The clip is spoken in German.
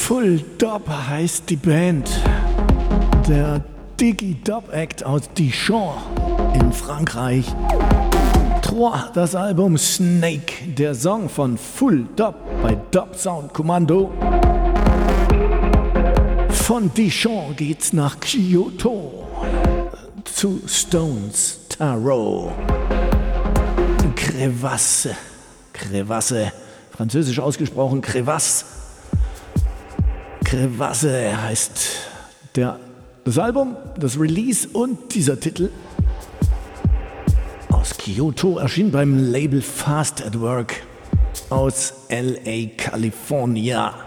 Full Dub heißt die Band. Der Digi-Dub-Act aus Dijon in Frankreich. Trois, das Album Snake, der Song von Full Dub bei Dub Sound Kommando. Von Dijon geht's nach Kyoto zu Stones Tarot. Crevasse, französisch ausgesprochen Crevasse. Crevasse heißt das Album, das Release und dieser Titel aus Kyoto erschien beim Label Fast at Work aus LA, California.